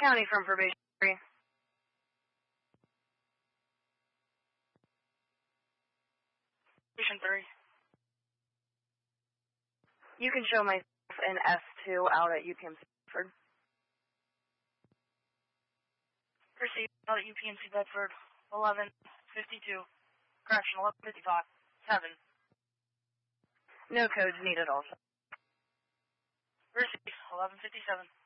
County from probation 3. Probation 3. You can show myself in S2 out at UPMC Bedford. Proceed out at UPMC Bedford, 11:52. Correction, 11:55. 7. No codes needed also. Proceed, 11:57.